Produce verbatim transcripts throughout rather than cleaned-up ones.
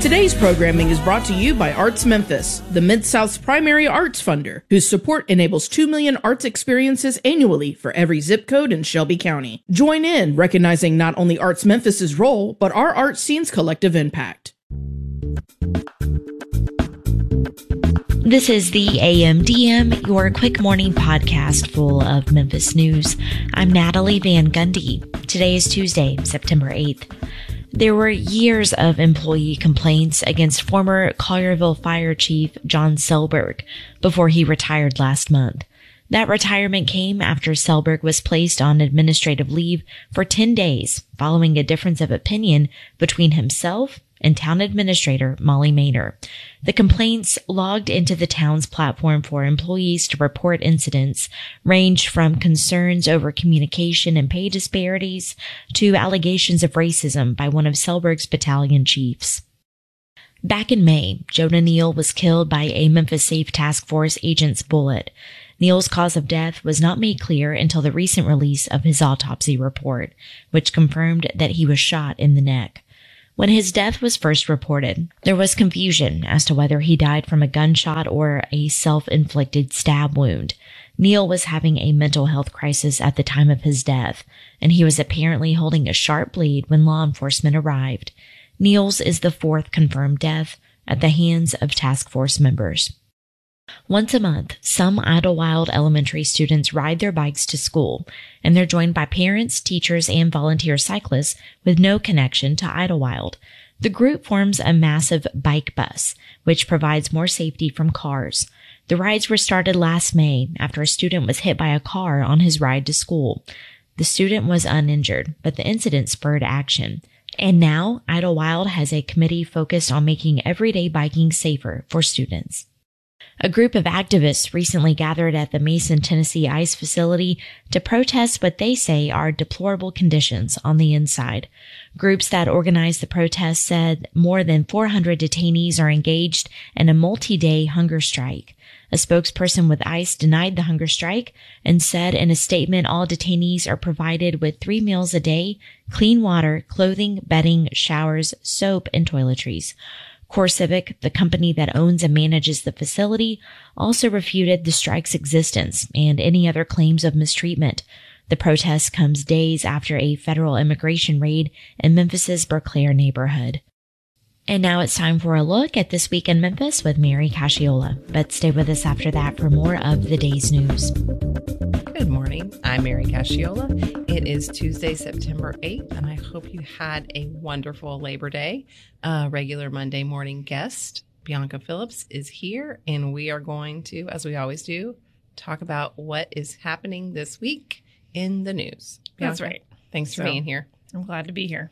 Today's programming is brought to you by Arts Memphis, the Mid-South's primary arts funder, whose support enables two million arts experiences annually for every zip code in Shelby County. Join in, recognizing not only Arts Memphis's role, but our art scene's collective impact. This is the A M D M, your quick morning podcast full of Memphis news. I'm Natalie Van Gundy. Today is Tuesday, September eighth. There were years of employee complaints against former Collierville Fire Chief John Selberg before he retired last month. That retirement came after Selberg was placed on administrative leave for ten days following a difference of opinion between himself and town administrator Molly Maynor. The complaints logged into the town's platform for employees to report incidents ranged from concerns over communication and pay disparities to allegations of racism by one of Selberg's battalion chiefs. Back in May, Jonah Neal was killed by a Memphis Safe Task Force agent's bullet. Neal's cause of death was not made clear until the recent release of his autopsy report, which confirmed that he was shot in the neck. When his death was first reported, there was confusion as to whether he died from a gunshot or a self-inflicted stab wound. Neal was having a mental health crisis at the time of his death, and he was apparently holding a sharp blade when law enforcement arrived. Neal's is the fourth confirmed death at the hands of task force members. Once a month, some Idlewild Elementary students ride their bikes to school, and they're joined by parents, teachers, and volunteer cyclists with no connection to Idlewild. The group forms a massive bike bus, which provides more safety from cars. The rides were started last May after a student was hit by a car on his ride to school. The student was uninjured, but the incident spurred action. And now, Idlewild has a committee focused on making everyday biking safer for students. A group of activists recently gathered at the Mason, Tennessee ICE facility to protest what they say are deplorable conditions on the inside. Groups that organized the protest said more than four hundred detainees are engaged in a multi-day hunger strike. A spokesperson with ICE denied the hunger strike and said in a statement all detainees are provided with three meals a day, clean water, clothing, bedding, showers, soap, and toiletries. CoreCivic, the company that owns and manages the facility, also refuted the strike's existence and any other claims of mistreatment. The protest comes days after a federal immigration raid in Memphis's Berclair neighborhood. And now it's time for a look at This Week in Memphis with Mary Casciola. But stay with us after that for more of the day's news. Good morning. I'm Mary Casciola. It is Tuesday, September eighth, and I hope you had a wonderful Labor Day. Uh, regular Monday morning guest, Bianca Phillips, is here, and we are going to, as we always do, talk about what is happening this week in the news. Bianca, that's right. Thanks for so, being here. I'm glad to be here.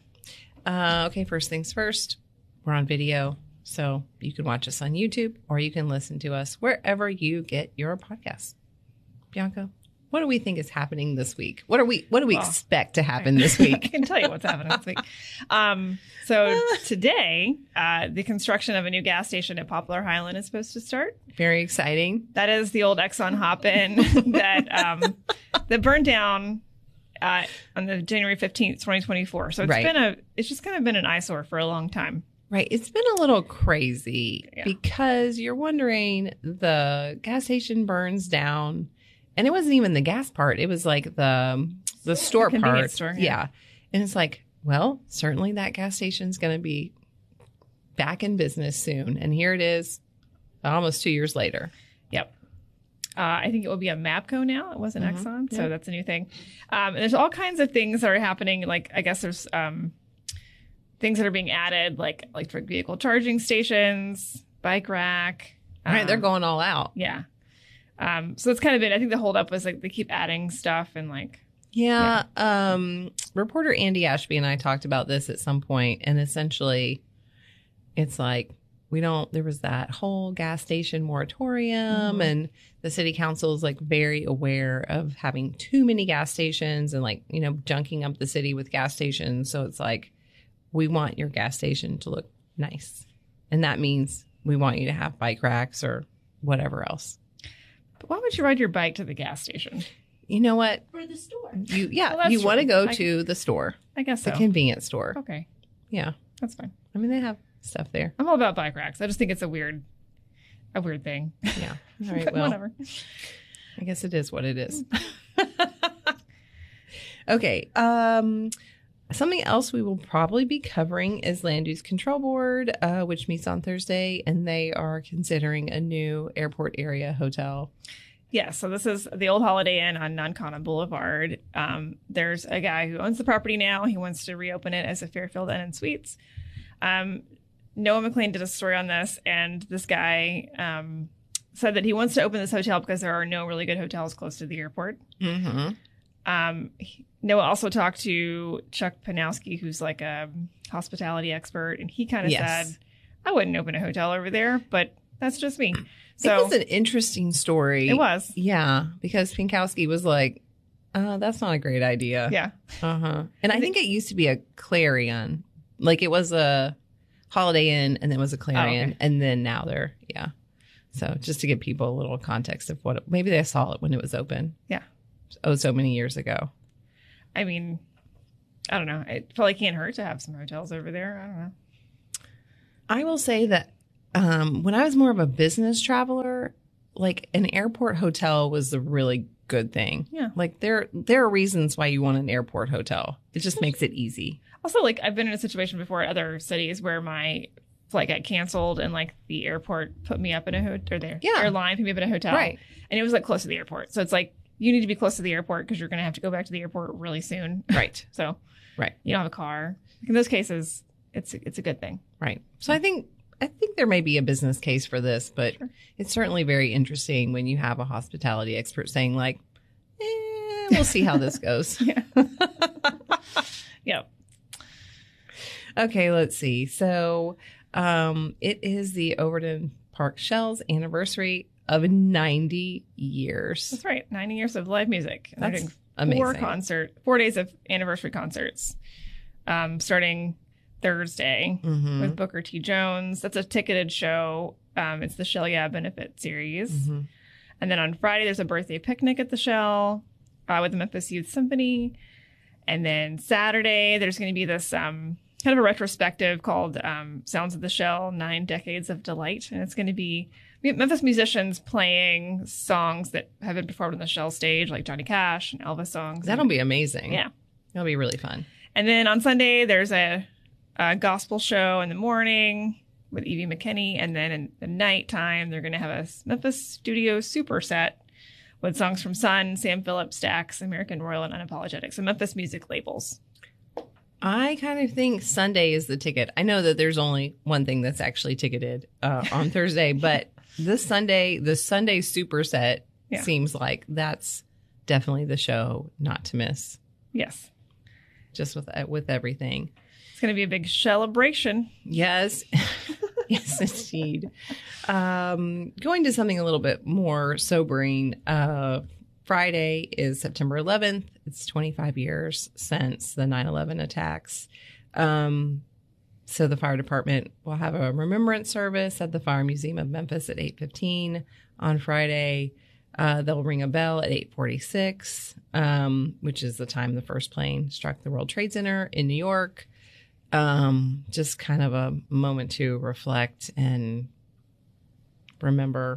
Uh, okay, first things first. We're on video, so you can watch us on YouTube or you can listen to us wherever you get your podcasts. Bianca, what do we think is happening this week? What are we? What do we well, expect to happen this week? I can tell you what's happening this week. Um, so today, uh, the construction of a new gas station at Poplar Highland is supposed to start. Very exciting. That is the old Exxon Hop-In that um, that burned down uh, on the January fifteenth, twenty twenty-four. So it's right. been a. It's just kind of been an eyesore for a long time. Right. It's been a little crazy yeah. because you're wondering the gas station burns down. And it wasn't even the gas part. It was like the the store the part. Store, yeah. yeah. And it's like, well, certainly that gas station's going to be back in business soon. And here it is almost two years later. Yep. Uh, I think it will be a MAPCO now. It wasn't Mm-hmm. Exxon. Yeah. So that's a new thing. Um, and there's all kinds of things that are happening. Like, I guess there's um, things that are being added, like electric vehicle charging stations, bike rack. All right. Um, They're going all out. Yeah. Um, so that's kind of it. I think the holdup was like they keep adding stuff and like. Yeah, yeah. Um, reporter Andy Ashby and I talked about this at some point, and essentially it's like we don't, there was that whole gas station moratorium, mm-hmm. and the city council is like very aware of having too many gas stations and like, you know, junking up the city with gas stations. So it's like, we want your gas station to look nice. And that means we want you to have bike racks or whatever else. Why would you ride your bike to the gas station? You know what? For the store. You yeah, well, you want to go I, to the store. I guess so. The convenience store. Okay. Yeah. That's fine. I mean, they have stuff there. I'm all about bike racks. I just think it's a weird, a weird thing. Yeah. All right. But Well, whatever. I guess it is what it is. Okay. Um, something else we will probably be covering is Land Use Control Board, uh, which meets on Thursday, and they are considering a new airport area hotel. Yeah, so this is the old Holiday Inn on Nankana Boulevard. Um, there's a guy who owns the property now. He wants to reopen it as a Fairfield Inn and Suites. Um, Noah McLean did a story on this, and this guy um, said that he wants to open this hotel because there are no really good hotels close to the airport. Mm-hmm. Um, he, Noah also talked to Chuck Panowski, who's like a hospitality expert, and he kind of Yes. said, I wouldn't open a hotel over there, but that's just me. So So it was an interesting story. it was. Yeah, because Pinkowski was like, uh, that's not a great idea. Yeah. Uh-huh. And I think it used to be a Clarion. Like it was a Holiday Inn and then it was a Clarion. Oh, okay. And then now they're, yeah. So just to give people a little context of what, it, maybe they saw it when it was open. Yeah. Oh, so many years ago. I mean, I don't know. It probably can't hurt to have some hotels over there. I don't know. I will say that um, when I was more of a business traveler, like an airport hotel was a really good thing. Yeah. Like there, there are reasons why you want an airport hotel. It just makes it easy. Also, like I've been in a situation before at other cities where my flight got canceled and like the airport put me up in a hotel, or their Yeah. airline put me up in a hotel. Right. And it was like close to the airport. So it's like, you need to be close to the airport because you're going to have to go back to the airport really soon. Right. So Right. you don't have a car. Like in those cases, it's it's a good thing. Right. So I think I think there may be a business case for this, but Sure. it's certainly very interesting when you have a hospitality expert saying like, eh, we'll see how this goes. Yeah. Yeah. Okay, let's see. So um, it is the Overton Park Shells anniversary of ninety years. That's right. ninety years of live music. And they're That's doing amazing. Four concert, four days of anniversary concerts, um, starting Thursday Mhm. with Booker T. Jones. That's a ticketed show. Um, it's the Shell Yeah benefit series. Mhm. And then on Friday, there's a birthday picnic at the Shell uh, with the Memphis Youth Symphony. And then Saturday, there's going to be this um, kind of a retrospective called um, Sounds of the Shell, Nine Decades of Delight. And it's going to be Memphis musicians playing songs that have been performed on the Shell stage, like Johnny Cash and Elvis songs. That'll be amazing. Yeah. That'll be really fun. And then on Sunday, there's a, a gospel show in the morning with Evie McKinney. And then in the nighttime, they're going to have a Memphis Studio superset with songs from Sun, Sam Phillips, Stax, American Royal, and Unapologetic. So Memphis music labels. I kind of think Sunday is the ticket. I know that there's only one thing that's actually ticketed uh, on Thursday, but this Sunday, the Sunday superset Yeah. seems like that's definitely the show not to miss. Yes. Just with with everything. It's going to be a big celebration. Yes. Yes, indeed. Um, going to something a little bit more sobering. Uh, Friday is September eleventh. It's twenty-five years since the nine eleven attacks. Um, so the fire department will have a remembrance service at the Fire Museum of Memphis at eight fifteen on Friday. Uh, they'll ring a bell at eight forty-six, um, which is the time the first plane struck the World Trade Center in New York. Um, just kind of a moment to reflect and remember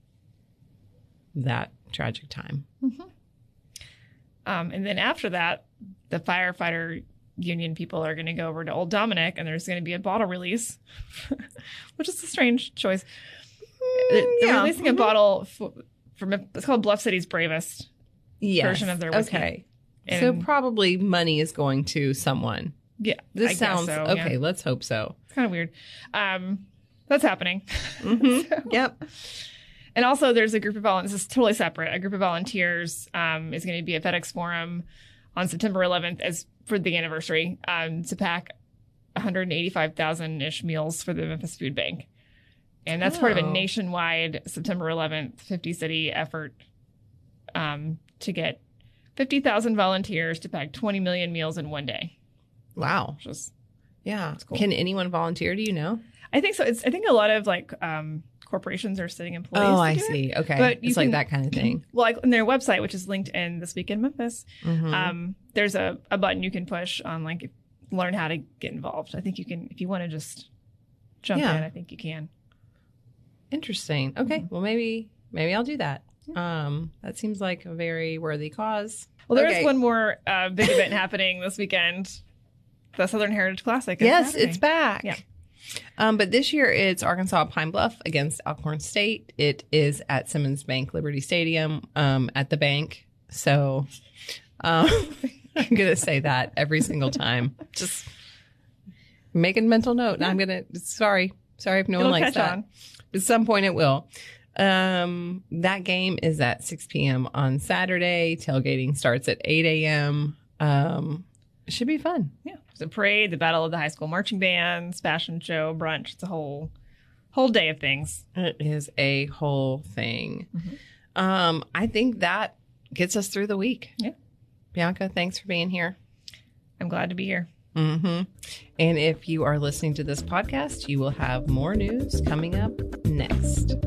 that tragic time. Um, and then after that, the firefighter union people are going to go over to Old Dominic, and there's going to be a bottle release, which is a strange choice. They're, they're yeah. releasing a bottle for, from it's called Bluff City's Bravest Yes. version of their whiskey. Okay. And so probably money is going to someone. yeah, This I guess sounds so, okay. yeah. Let's hope so. It's kind of weird. Um, that's happening. Mhm. So- Yep. And also, there's a group of volunteers. This is totally separate. A group of volunteers um, is going to be at FedEx Forum on September eleventh as for the anniversary um, to pack one hundred eighty-five thousand ish meals for the Memphis Food Bank, and that's part of a Oh. nationwide September eleventh fifty city effort um, to get fifty thousand volunteers to pack twenty million meals in one day. Wow. Which is, Yeah. cool. Can anyone volunteer? Do you know? I think so. It's I think a lot of like um, corporations are sending employees. Oh, to I do it. see. Okay. But you It's like can- that kind of thing. Well, like on their website, which is linked in This Week in Memphis, Mhm. um, there's a, a button you can push on like learn how to get involved. I think you can if you want to just jump Yeah. in, I think you can. Interesting. Okay. Mm-hmm. Well, maybe maybe I'll do that. Um, that seems like a very worthy cause. Well, there is Okay. one more uh, big event happening this weekend. The Southern Heritage Classic. is Yes, happening. it's back. Yeah. Um, but this year it's Arkansas Pine Bluff against Alcorn State. It is at Simmons Bank Liberty Stadium um, at the bank. So um, I'm going to say that every single time. Just making mental note. I'm going to, sorry. Sorry if no It'll one likes catch that. on. At some point it will. Um, that game is at six p.m. on Saturday. Tailgating starts at eight a.m. Um, it should be fun. Yeah. There's a parade, the Battle of the High School Marching Bands, fashion show, brunch. It's a whole whole day of things. It is a whole thing. Mhm. Um, I think that gets us through the week. Yeah. Bianca, thanks for being here. I'm glad to be here. Mm-hmm. And if you are listening to this podcast, you will have more news coming up next.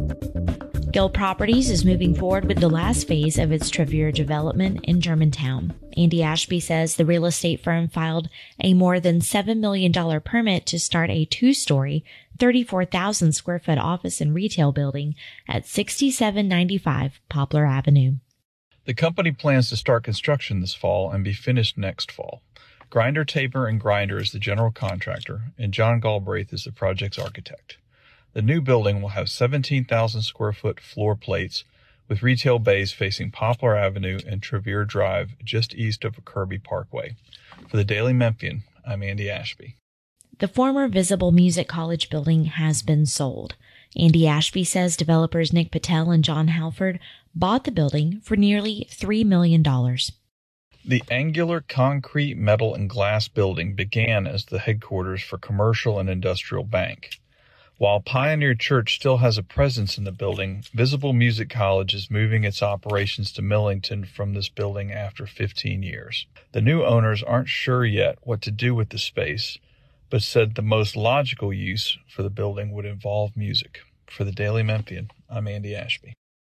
Guild Properties is moving forward with the last phase of its Trevere development in Germantown. Andy Ashby says the real estate firm filed a more than seven million dollars permit to start a two-story, thirty-four thousand square foot office and retail building at sixty-seven ninety-five Poplar Avenue. The company plans to start construction this fall and be finished next fall. Grinder, Tabor, and Grinder is the general contractor, and John Galbraith is the project's architect. The new building will have seventeen thousand square foot floor plates with retail bays facing Poplar Avenue and Trevere Drive just east of Kirby Parkway. For the Daily Memphian, I'm Andy Ashby. The former Visible Music College building has been sold. Andy Ashby says developers Nick Patel and John Halford bought the building for nearly three million dollars. The angular concrete, metal, and glass building began as the headquarters for Commercial and Industrial Bank. While Pioneer Church still has a presence in the building, Visible Music College is moving its operations to Millington from this building after fifteen years. The new owners aren't sure yet what to do with the space, but said the most logical use for the building would involve music. For the Daily Memphian, I'm Andy Ashby.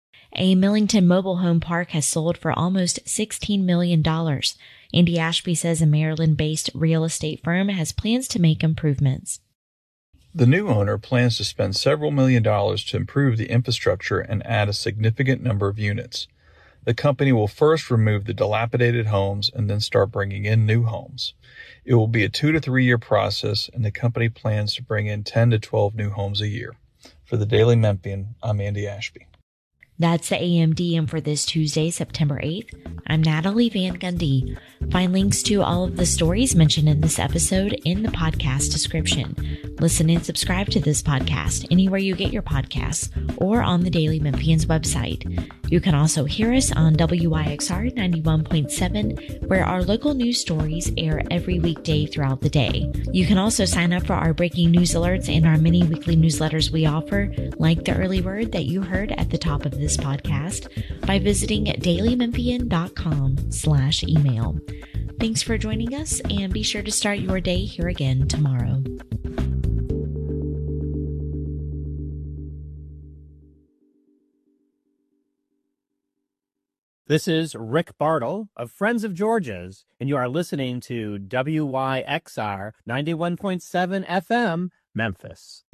A Millington mobile home park has sold for almost sixteen million dollars. Andy Ashby says a Maryland-based real estate firm has plans to make improvements. The new owner plans to spend several million dollars to improve the infrastructure and add a significant number of units. The company will first remove the dilapidated homes and then start bringing in new homes. It will be a two to three year process, and the company plans to bring in ten to twelve new homes a year. For the Daily Memphian, I'm Andy Ashby. That's the A M D M for this Tuesday, September eighth. I'm Natalie Van Gundy. Find links to all of the stories mentioned in this episode in the podcast description. Listen and subscribe to this podcast anywhere you get your podcasts or on the Daily Memphian's website. You can also hear us on W Y X R ninety-one point seven, where our local news stories air every weekday throughout the day. You can also sign up for our breaking news alerts and our many weekly newsletters we offer, like the early word that you heard at the top of this podcast, by visiting dailymemphian.com slash email. Thanks for joining us, and be sure to start your day here again tomorrow. This is Rick Bartle of Friends of Georgia's, and you are listening to W Y X R ninety-one point seven F M, Memphis.